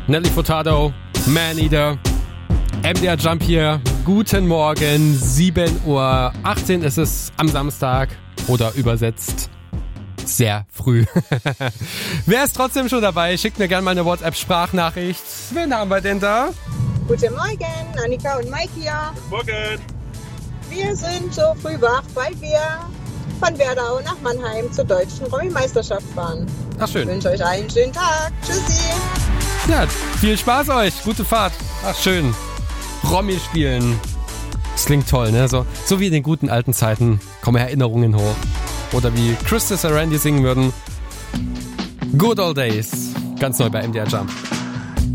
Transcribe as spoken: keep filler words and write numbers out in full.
Nelly Furtado, Maneater, M D R Jump hier. Guten Morgen, sieben Uhr achtzehn ist es am Samstag oder übersetzt sehr früh. Wer ist trotzdem schon dabei? Schickt mir gerne mal eine WhatsApp-Sprachnachricht. Wen haben wir denn da? Guten Morgen, Annika und Mike hier. Guten Morgen. Wir sind so früh wach, weil wir von Werdau nach Mannheim zur deutschen Romy-Meisterschaft fahren. Ach schön. Ich wünsche euch einen schönen Tag. Tschüssi. Ja, viel Spaß euch. Gute Fahrt. Ach schön. Romy spielen. Das klingt toll, ne? So, so wie in den guten alten Zeiten kommen Erinnerungen hoch. Oder wie Chris und Randy singen würden. Good Old Days. Ganz neu bei M D R Jump.